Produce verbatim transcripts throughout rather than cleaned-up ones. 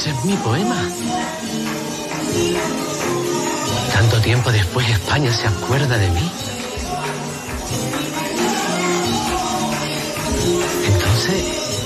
Ese es mi poema. Tanto tiempo después España se acuerda de mí. Entonces...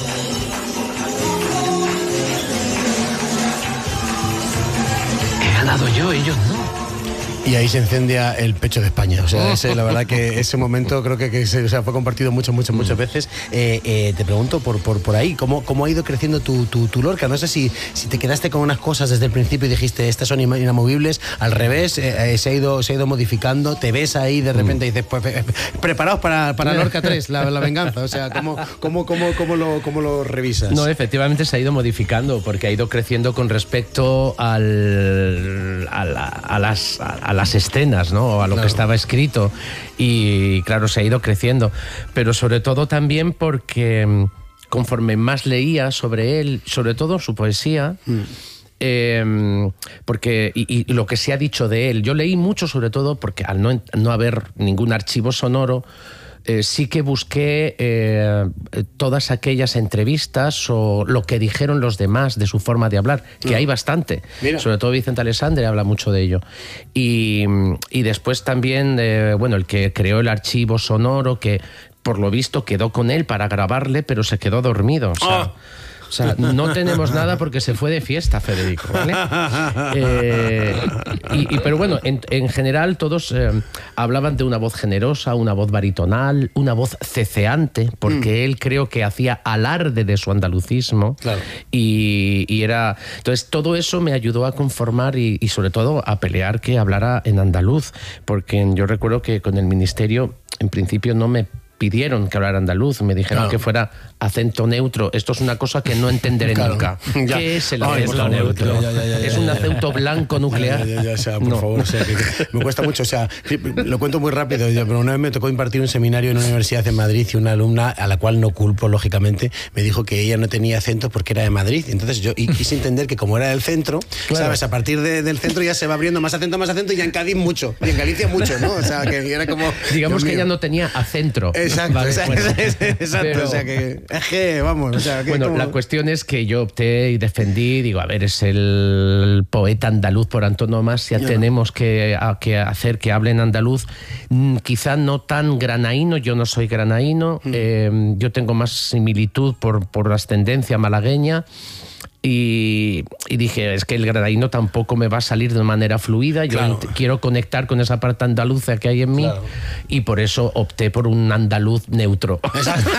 he ganado yo, ellos no. Y ahí se incendia el pecho de España. O sea, ese, la verdad que ese momento creo que, que se, o sea, fue compartido muchas, muchas, muchas veces. Eh, eh, te pregunto por, por, por ahí, ¿cómo, ¿cómo ha ido creciendo tu, tu, tu Lorca? No sé si, si te quedaste con unas cosas desde el principio y dijiste, estas son inamovibles. Al revés, eh, eh, se, ha ido, se ha ido modificando. Te ves ahí de repente y dices, pues, eh, preparados para, para Lorca tres, la, la venganza. O sea, ¿cómo, cómo, cómo, cómo, lo, ¿cómo lo revisas? No, efectivamente se ha ido modificando porque ha ido creciendo con respecto al, a, la, a, las, a, a las escenas, ¿no? O a lo claro. que estaba escrito, y claro, se ha ido creciendo, pero sobre todo también porque conforme más leía sobre él, sobre todo su poesía, mm. eh, porque y, y lo que se ha dicho de él, yo leí mucho sobre todo porque al no, no haber ningún archivo sonoro, Eh, sí que busqué eh, todas aquellas entrevistas o lo que dijeron los demás de su forma de hablar, que mm. hay bastante. Mira. Sobre todo Vicente Alexandre habla mucho de ello. Y, y después también, eh, bueno, el que creó el archivo sonoro, que por lo visto quedó con él para grabarle, pero se quedó dormido. O sea, oh. O sea, no tenemos nada porque se fue de fiesta, Federico, ¿vale? Eh, y, y, pero bueno, en, en general todos eh, hablaban de una voz generosa, una voz baritonal, una voz ceceante, porque mm. él creo que hacía alarde de su andalucismo. Claro. Y, y era... Entonces todo eso me ayudó a conformar y, y sobre todo a pelear que hablara en andaluz, porque yo recuerdo que con el ministerio en principio no me pidieron que hablara andaluz, me dijeron claro. que fuera acento neutro. Esto es una cosa que no entenderé claro. nunca. Ya. ¿Qué es el acento favor, neutro? Ya, ya, ya, ya, es un acento blanco nuclear. Ya, ya, ya, o sea, por no. favor, o sea, que, que me cuesta mucho. O sea, lo cuento muy rápido, pero una vez me tocó impartir un seminario en una universidad en Madrid y una alumna, a la cual no culpo, lógicamente, me dijo que ella no tenía acento porque era de Madrid. Entonces yo y quise entender que como era del centro, claro. ¿sabes? A partir de, del centro ya se va abriendo más acento, más acento, y ya en Cádiz mucho, y en Galicia mucho, ¿no? O sea, que era como... Digamos que ella no tenía acentro. Exacto, vale, exacto, bueno. exacto pero, o sea que, es que vamos, o sea, que bueno, como... la cuestión es que yo opté y defendí, digo, a ver, es el poeta andaluz por antonomasia, ya. tenemos que, a, que hacer que hable en andaluz, mm, quizá no tan granaíno, yo no soy granaíno, mm. eh, yo tengo más similitud por, por ascendencia malagueña. Y, y dije, es que el granaíno tampoco me va a salir de manera fluida, yo claro. quiero conectar con esa parte andaluza que hay en mí, claro. y por eso opté por un andaluz neutro. Exacto.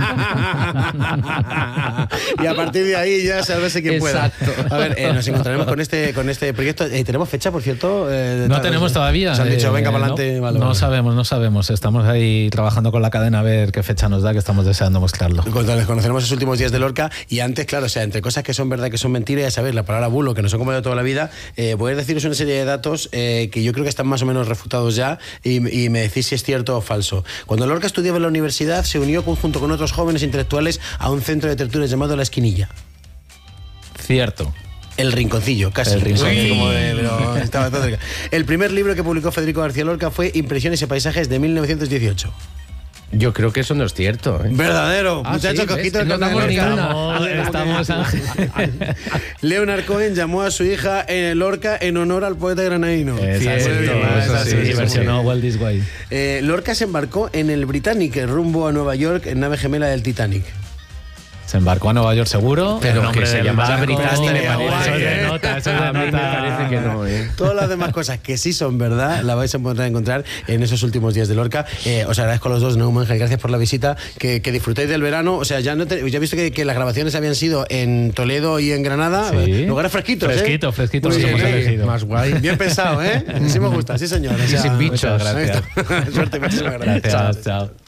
Y a partir de ahí ya sabes quién pueda. Exacto. A ver, eh, nos encontraremos con este, con este proyecto. Eh, ¿Tenemos fecha, por cierto? Eh, no tenemos todavía. Nos han dicho, eh, venga para adelante. No, vale, no vale. sabemos, no sabemos. Estamos ahí trabajando con la cadena a ver qué fecha nos da, que estamos deseando mostrarlo. Cuando les conoceremos los últimos días de Lorca, y antes, claro, o sea, entre cosas que son verdad, que son mentiras, ya sabéis, la palabra bulo, que nos ha comido toda la vida, eh, voy a deciros una serie de datos eh, que yo creo que están más o menos refutados ya, y, y me decís si es cierto o falso. Cuando Lorca estudiaba en la universidad, se unió junto con otros jóvenes intelectuales a un centro de tertulias llamado La Esquinilla. Cierto. El Rinconcillo, casi. El Rinconcillo. Como de, pero estaba todo cerca. El primer libro que publicó Federico García Lorca fue Impresiones y Paisajes, de mil novecientos dieciocho. Yo creo que eso no es cierto, ¿eh? Verdadero, ah, muchacho, sí, cojito el no damos ni una. Estamos, estamos Leonard Cohen llamó a su hija en Lorca en honor al poeta granaíno. Exacto, eso sí, sí, versionó Well This Way. Eh, Lorca se embarcó en el Britannic rumbo a Nueva York en nave gemela del Titanic. Se embarcó a Nueva York seguro, pero que se llamaba Britannic, me parece. Eso es de nota, eso es de nota. Me parece que no, ¿eh? Todas las demás cosas que sí son verdad la vais a poder encontrar en esos últimos días de Lorca. Eh, os agradezco a los dos, Neumann, gracias por la visita, que, que disfrutéis del verano. O sea, ya no te, ya he visto que, que las grabaciones habían sido en Toledo y en Granada, sí. lugares fresquitos, fresquito, ¿eh? fresquito, fresquito nos hemos elegido. Más guay. Bien pensado, ¿eh? Sí me gusta, sí señor. O sea, sin bichos. Suerte, muchísimas gracias. Gracias, chao.